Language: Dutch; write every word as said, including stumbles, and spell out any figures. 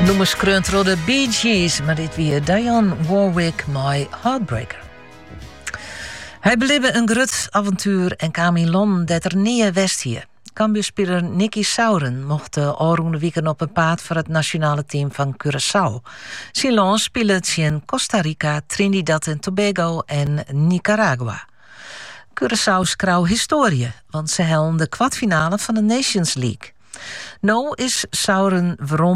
Noemen kreunt de Bee Gees, maar dit weer Dionne Warwick, My Heartbreaker. Hij beleefde een grut avontuur en kwam in Londen dat er niet west hier. Cambuurspeler Nicky Sauren mocht de aanroende weekend op een paard voor het nationale team van Curaçao. Ceylon speelde in Costa Rica, Trinidad en Tobago en Nicaragua. Curaçao schreeuwt historie, want ze hellen de kwartfinale van de Nations League. Nou is Sauren waarom